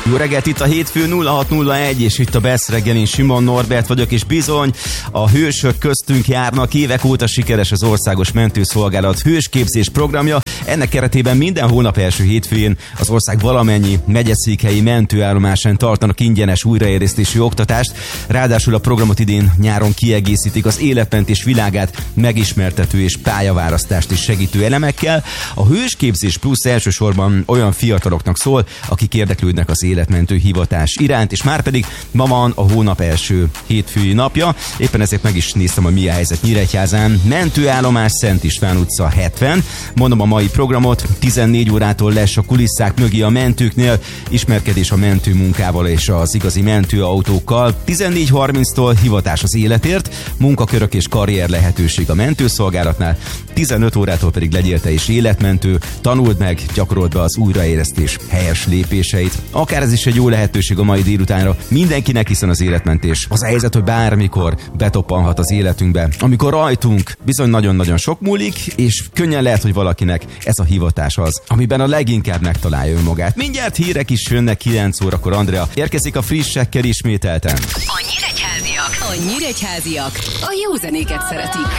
Jó reggelt, itt a hétfő 0601, és itt a Best reggelin Simon Norbert vagyok, és bizony a hősök köztünk járnak. Évek óta sikeres az Országos Mentőszolgálat hősképzés programja. Ennek keretében minden hónap első hétfőjén az ország valamennyi megyeszékhelyi mentőállomásán tartanak ingyenes újraélesztési oktatást. Ráadásul a programot idén nyáron kiegészítik az életmentés világát megismertető és pályaválasztást is segítő elemekkel. A hősképzés plusz elsősorban olyan fiataloknak szól, akik érdeklődnek az életmentő hivatás iránt, és már pedig ma van a hónap első hétfői napja. Éppen ezért meg is néztem, hogy mi a helyzet Nyíregyházán. Mentőállomás, Szent István utca 70. Mondom a mai programot, 14 órától lesz a kulisszák mögé a mentőknél, ismerkedés a mentőmunkával és az igazi mentőautókkal. 14:30-tól hivatás az életért, munkakörök és karrier lehetőség a mentőszolgálatnál. 15 órától pedig legyél te is életmentő, tanuld meg, gyakorold be az újraélesztés helyes lépéseit. Akár ez is egy jó lehetőség a mai délutánra mindenkinek, hiszen az életmentés az a helyzet, hogy bármikor betoppanhat az életünkbe. Amikor rajtunk bizony nagyon-nagyon sok múlik, és könnyen lehet, hogy valakinek ez a hivatás az, amiben a leginkább megtalálja önmagát. Mindjárt hírek is jönnek 9 órakor, Andrea. Érkezik a frissekkel ismételten. A nyíregyháziak a jó zenéket szeretik.